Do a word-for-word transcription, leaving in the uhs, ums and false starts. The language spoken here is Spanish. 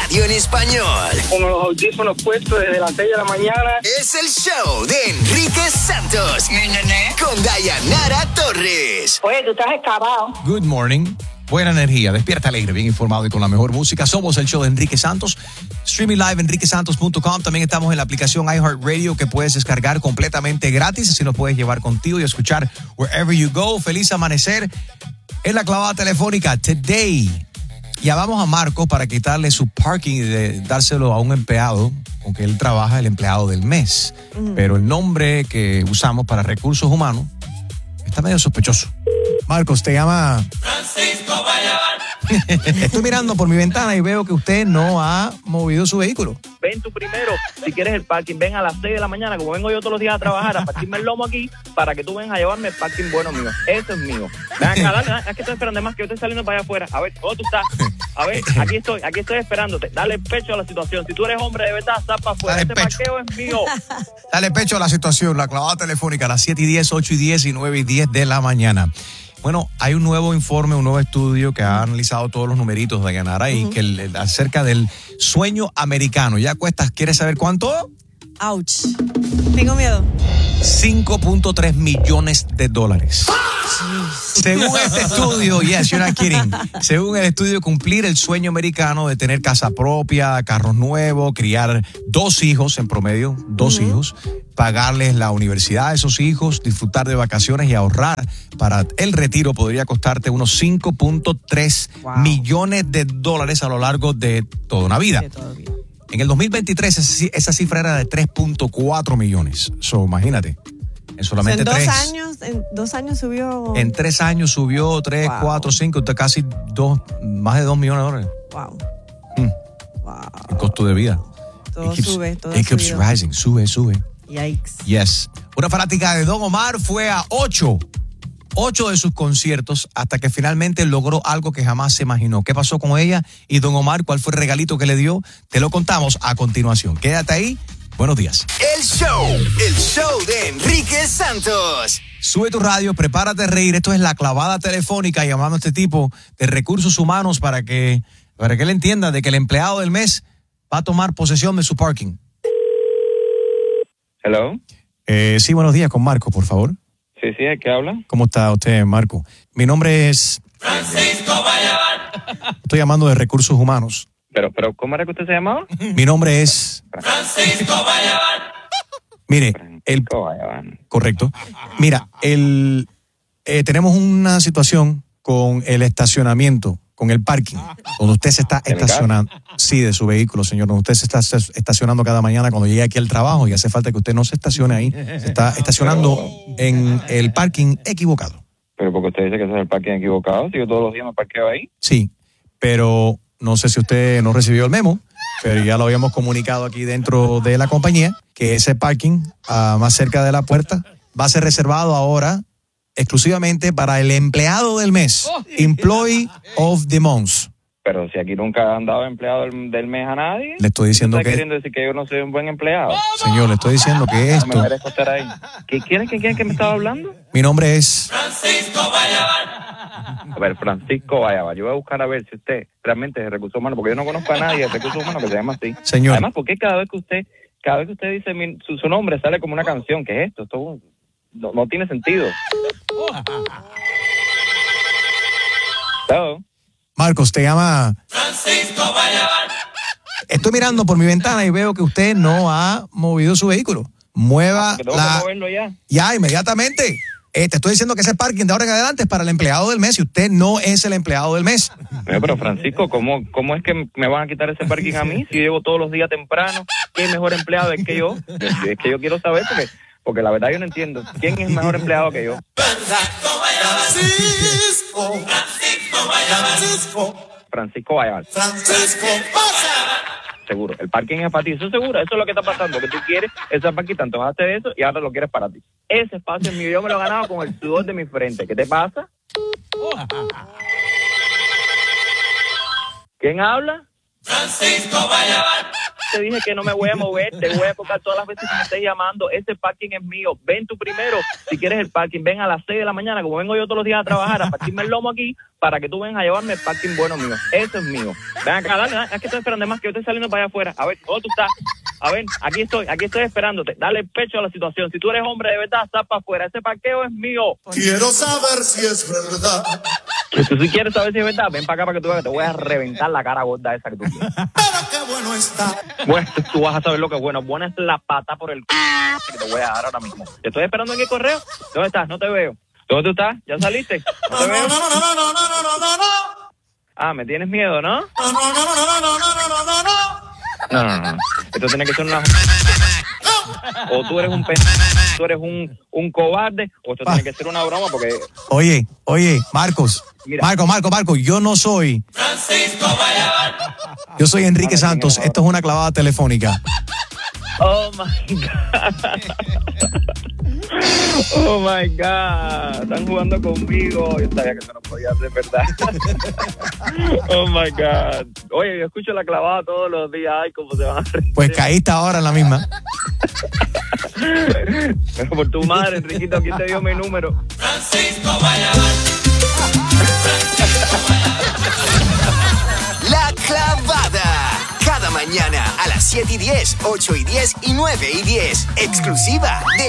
radio en español. Con los audífonos puestos desde las seis de la mañana. Es el show de Enrique Santos. Con Dayanara Torres. Oye, tú estás excavado. Good morning. Buena energía, despierta alegre, bien informado y con la mejor música. Somos el show de Enrique Santos. Streaming live enrique santos punto com. También estamos en la aplicación iHeartRadio que puedes descargar completamente gratis. Así nos puedes llevar contigo y escuchar wherever you go. Feliz amanecer. En la clavada telefónica today. Llamamos a Marco para quitarle su parking y de dárselo a un empleado con que él trabaja, el empleado del mes. Uh-huh. Pero el nombre que usamos para recursos humanos está medio sospechoso. Marcos, te llama Francisco Bayabán. Estoy mirando por mi ventana y veo que usted no ha movido su vehículo. Ven tú primero, si quieres el parking, ven a las seis de la mañana, como vengo yo todos los días a trabajar, a partirme el lomo aquí, para que tú vengas a llevarme el parking bueno mío. Eso es mío. Ven acá, dale, dale, es que estoy esperando, además que yo estoy saliendo para allá afuera. A ver, ¿cómo tú estás? A ver, aquí estoy, aquí estoy esperándote. Dale pecho a la situación. Si tú eres hombre de verdad, zapa afuera. Este parqueo es mío. Dale pecho a la situación. La clavada telefónica a las siete y diez, ocho y diez y nueve y diez de la mañana. Bueno, hay un nuevo informe, un nuevo estudio que ha analizado todos los numeritos de Dayanara y uh-huh. que el, el, acerca del sueño americano. ¿Ya cuesta? ¿Quieres saber cuánto? Ouch. Tengo miedo. cinco punto tres millones de dólares. Según este estudio, yes, you're not kidding. Según el estudio, cumplir el sueño americano de tener casa propia, carros nuevos, criar dos hijos en promedio, dos uh-huh. hijos, pagarles la universidad a esos hijos, disfrutar de vacaciones y ahorrar para el retiro podría costarte unos cinco punto tres wow. millones de dólares a lo largo de toda una vida. De toda vida. En el dos mil veintitrés esa cifra era de tres punto cuatro millones. So, imagínate. En solamente o sea, en tres. dos años, en dos años subió. En tres años subió tres, wow. cuatro, cinco, casi dos, más de dos millones de dólares. Wow. Mm. Wow. El costo de vida. Todo keeps, sube, todo it keeps subido. rising, sube, sube. Yikes. Yes. Una fanática de Don Omar fue a ocho, ocho de sus conciertos hasta que finalmente logró algo que jamás se imaginó. ¿Qué pasó con ella y Don Omar? ¿Cuál fue el regalito que le dio? Te lo contamos a continuación. Quédate ahí. Buenos días. El show, el show de Enrique Santos. Sube tu radio, prepárate a reír. Esto es la clavada telefónica llamando a este tipo de recursos humanos para que, para que él entienda de que el empleado del mes va a tomar posesión de su parking. Hello. Eh, sí, buenos días, con Marco, por favor. Sí, sí, ¿de qué habla? ¿Cómo está usted, Marco? Mi nombre es Francisco Bayabán. Estoy llamando de recursos humanos. Pero, pero, ¿cómo era que usted se llamaba? Mi nombre es Francisco Bayabán. Mire, el Bayabán. Correcto. Mira, el eh, tenemos una situación con el estacionamiento, con el parking, donde usted se está estacionando. Sí, de su vehículo, señor. Donde usted se está estacionando cada mañana cuando llega aquí al trabajo y hace falta que usted no se estacione ahí. Se está estacionando en el parking equivocado. Pero porque usted dice que ese es el parking equivocado, si yo todos los días me parqueo ahí. Sí, pero no sé si usted no recibió el memo, pero ya lo habíamos comunicado aquí dentro de la compañía, que ese parking uh, más cerca de la puerta va a ser reservado ahora exclusivamente para el empleado del mes, Employee of the Month. Pero si aquí nunca han dado empleado del, del mes a nadie. Le estoy diciendo ¿Está que... queriendo decir que yo no soy un buen empleado? Señor, le estoy diciendo que esto... No me merezco estar ahí. ¿Qué quieren que quieren que me estaba hablando? Mi nombre es... Francisco Bayabán. A ver, Francisco Bayabán. Yo voy a buscar a ver si usted realmente es de recursos humanos, porque yo no conozco a nadie de recursos humanos que se llama así. Señor. Además, ¿por qué cada vez que usted, cada vez que usted dice mi, su, su nombre sale como una canción? ¿Qué es esto? Esto no, no tiene sentido. Hello. Marcos, te llama Francisco Bayabán. Estoy mirando por mi ventana y veo que usted no ha movido su vehículo. Mueva ah, tengo la... que moverlo ya. Ya, inmediatamente. Eh, te estoy diciendo que ese parking de ahora en adelante es para el empleado del mes y usted no es el empleado del mes. Pero, pero Francisco, ¿cómo, ¿cómo es que me van a quitar ese parking a mí? Si yo llego todos los días temprano, ¿qué mejor empleado es que yo? Es que yo quiero saber porque, porque la verdad yo no entiendo. ¿Quién es mejor empleado que yo? Francisco Bayabán. Francisco Bayabán. Francisco Bayabán. Francisco Bayabán. Seguro, el parking es para ti, eso es seguro, eso es lo que está pasando, que tú quieres ese parking, te antojaste de eso y ahora lo quieres para ti. Ese espacio es mío, yo me lo he ganado con el sudor de mi frente. ¿Qué te pasa? ¿Quién habla? Francisco Bayabán. te dije que no me voy a mover, te voy a tocar todas las veces que me estés llamando, ese parking es mío, ven tú primero, si quieres el parking, ven a las seis de la mañana, como vengo yo todos los días a trabajar, a partirme el lomo aquí, para que tú vengas a llevarme el parking bueno mío, ese es mío. Ven acá, dale, dale, es que estoy esperando, más que yo estoy saliendo para allá afuera, a ver, ¿dónde tú estás? A ver, aquí estoy, aquí estoy esperándote, dale el pecho a la situación, si tú eres hombre de verdad, sal para afuera, ese parqueo es mío. Quiero saber si es verdad. Si tú sí quieres saber si es verdad, ven para acá para que tú veas que te voy a reventar la cara gorda esa que tú tienes. Pero qué bueno está. Bueno, tú vas a saber lo que es bueno. Buena es la pata por el c... que te voy a dar ahora mismo. Te estoy esperando en el correo. ¿Dónde estás? No te veo. ¿Dónde tú estás? ¿Ya saliste? ¿No te veo? No, no, no, no, no, no, no, no, no. Ah, ¿me tienes miedo, no? No, no, no, no, no, no, no, no, no, no, no. No, no, no. Esto tiene que ser una... O tú eres un pe... tú eres un, un cobarde, o esto tiene que ser una broma porque... Oye, oye, Marcos. Mira. Marco, Marco, Marco, yo no soy... Francisco Guayabal. Yo soy Enrique Ahora, Santos. ¿quién es Esto es una clavada telefónica. Oh, my God. Oh, my God. Están jugando conmigo. Yo sabía que eso no podía ser verdad. Oh, my God. Oye, yo escucho la clavada todos los días. Ay, cómo se van a reír. Pues caíste ahora en la misma. Pero por tu madre, Enriquito, ¿quién te dio mi número? Francisco Guayabal. La Clavada. Cada mañana a las siete y diez, ocho y diez y nueve y diez. Exclusiva de